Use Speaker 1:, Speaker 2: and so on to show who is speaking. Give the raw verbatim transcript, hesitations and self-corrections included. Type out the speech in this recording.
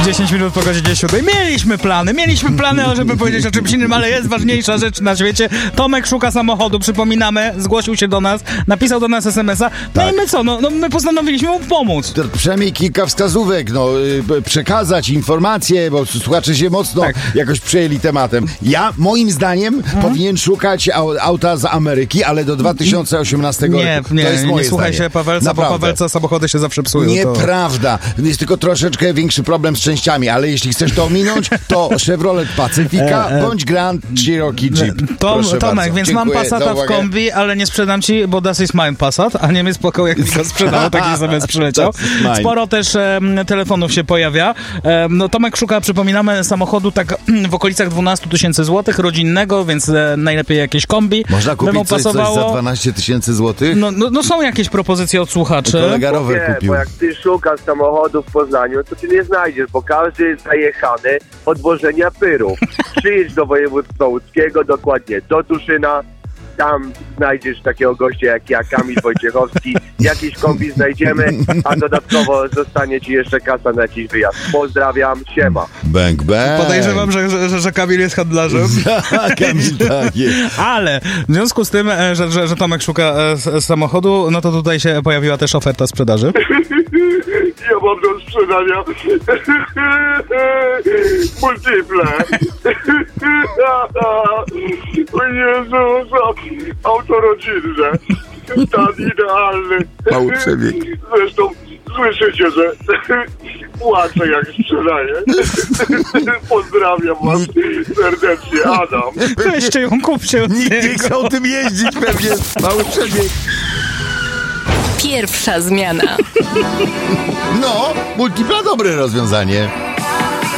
Speaker 1: dziesięć minut po godzinie siódmej. Mieliśmy plany, mieliśmy plany, żeby powiedzieć o czymś innym, ale jest ważniejsza rzecz na świecie. Tomek szuka samochodu, przypominamy, zgłosił się do nas, napisał do nas es em es a. No tak. I my co? No, no my postanowiliśmy mu pomóc.
Speaker 2: To przynajmniej kilka wskazówek, no, y, przekazać informacje, bo słuchacze się mocno tak. jakoś przejęli tematem. Ja, moim zdaniem, hmm? powinien szukać au, auta z Ameryki, ale do dwa tysiące osiemnastego
Speaker 1: nie,
Speaker 2: roku.
Speaker 1: Nie,
Speaker 2: to jest
Speaker 1: nie,
Speaker 2: moje
Speaker 1: nie słuchaj
Speaker 2: zdanie.
Speaker 1: się Pawelca,
Speaker 2: Naprawdę.
Speaker 1: bo Pawelca samochody się zawsze psują.
Speaker 2: Nieprawda. To... Jest tylko troszeczkę większy problem z częściami, ale jeśli chcesz to ominąć, to Chevrolet Pacifica e, e, bądź Grand Cherokee Jeep.
Speaker 1: Tom,
Speaker 2: Proszę
Speaker 1: Tomek,
Speaker 2: bardzo.
Speaker 1: więc
Speaker 2: Dziękuję
Speaker 1: mam Passata w kombi, ale nie sprzedam ci, bo das ist mein Passat, a nie mnie spłakał, jak mi go sprzedało, taki sobie przyleciał. Sporo też e, telefonów się pojawia. E, no, Tomek szuka, przypominamy, samochodu tak w okolicach dwanaście tysięcy złotych, rodzinnego, więc e, najlepiej jakieś kombi.
Speaker 2: Można kupić coś, coś za dwanaście tysięcy złotych?
Speaker 1: No, no, no są jakieś propozycje od słuchaczy.
Speaker 2: Kolega rower
Speaker 3: nie,
Speaker 2: kupił.
Speaker 3: Bo jak ty szukasz samochodu w Poznaniu, to ty nie znajdziesz, bo każdy jest zajechany od wożenia pyrów. Przyjedź do województwa łódzkiego, dokładnie do Tuszyna. Tam znajdziesz takiego gościa jak ja, Kamil Wojciechowski. Jakiś kombi znajdziemy, a dodatkowo zostanie ci jeszcze kasa na jakiś wyjazd. Pozdrawiam, siema.
Speaker 2: Bang, bang.
Speaker 1: Podejrzewam, że, że, że Kamil jest handlarzem.
Speaker 2: Kamil, tak jest.
Speaker 1: Ale w związku z tym, że, że, że Tomek szuka e, samochodu, no to tutaj się pojawiła też oferta sprzedaży.
Speaker 3: Ja mam do sprzedania multiple. O Jezus, auto rodzinne. Stan idealny.
Speaker 2: Mały przebieg.
Speaker 3: Zresztą słyszycie, że płaczę jak sprzedaję. Pozdrawiam was serdecznie, Adam.
Speaker 1: Weźcie ją, kupcie ją.
Speaker 2: Nikt nie chciał tym jeździć pewnie. Mały przebieg.
Speaker 4: Pierwsza zmiana.
Speaker 2: No, multipla dobre rozwiązanie.